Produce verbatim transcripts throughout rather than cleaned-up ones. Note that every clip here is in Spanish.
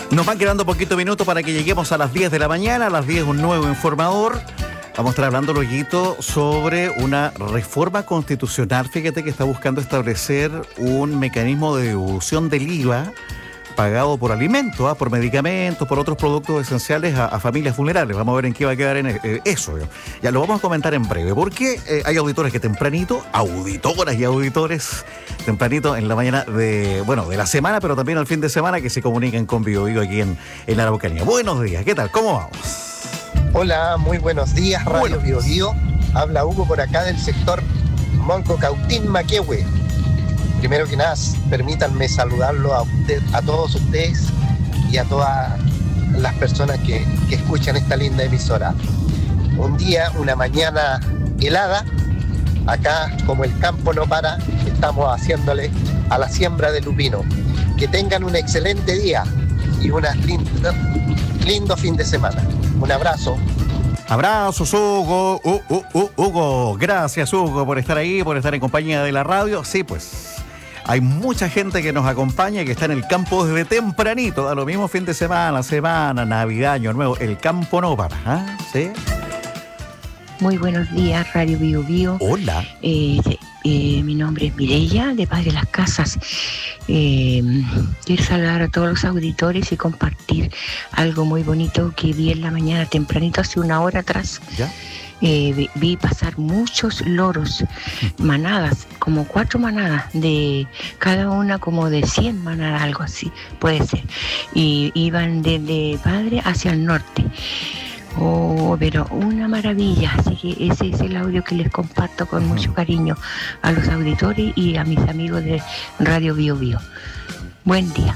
Nos van quedando poquito minutos para que lleguemos a las diez de la mañana. A las diez un nuevo informador. Vamos a estar hablando luego sobre una reforma constitucional. Fíjate que está buscando establecer un mecanismo de devolución del I V A pagado por alimentos, ¿eh? por medicamentos, por otros productos esenciales a, a familias vulnerables. Vamos a ver en qué va a quedar en eh, eso. ¿eh? Ya lo vamos a comentar en breve, porque eh, hay auditores que tempranito, auditoras y auditores, tempranito en la mañana de, bueno, de la semana, pero también al fin de semana, que se comunican con Bio Bio aquí en, en la Araucanía. Buenos días, ¿qué tal? ¿Cómo vamos? Hola, muy buenos días, Radio Bueno. Bio Bio. Habla Hugo por acá del sector Monco Cautín Maquehue. Primero que nada, permítanme saludarlo a usted, a todos ustedes y a todas las personas que, que escuchan esta linda emisora. Un día, una mañana helada, acá como el campo no para, estamos haciéndole a la siembra de lupino. Que tengan un excelente día y un lindo, lindo fin de semana. Un abrazo. Abrazos, Hugo. Uh, uh, uh, Hugo, gracias, Hugo, por estar ahí, por estar en compañía de la radio. Sí, pues, hay mucha gente que nos acompaña y que está en el campo desde tempranito. Da lo mismo fin de semana, semana, Navidad, Año Nuevo. El campo no para, ¿ah? ¿Sí? Muy buenos días, Radio Bio Bio. Hola. Eh, eh, mi nombre es Mireya, de Paz de las Casas. Eh, quiero saludar a todos los auditores y compartir algo muy bonito que vi en la mañana tempranito, hace una hora atrás. ¿Ya? Eh, vi, vi pasar muchos loros, manadas, como cuatro manadas, de cada una como de cien manadas, algo así, puede ser. Y iban desde Padre hacia el norte. Oh, pero una maravilla. Así que ese es el audio que les comparto con mucho cariño a los auditores y a mis amigos de Radio Bio Bio. Buen día.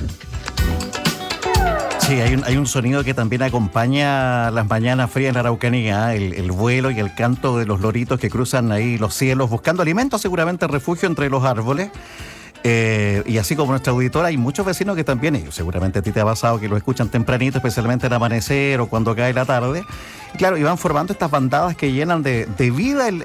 Sí, hay un, hay un sonido que también acompaña las mañanas frías en la Araucanía, ¿eh? el, el vuelo y el canto de los loritos que cruzan ahí los cielos buscando alimentos, seguramente refugio entre los árboles. Eh, y así como nuestra auditora, hay muchos vecinos que también, y seguramente a ti te ha pasado, que lo escuchan tempranito, especialmente al amanecer o cuando cae la tarde. Y claro, y van formando estas bandadas que llenan de, de vida el,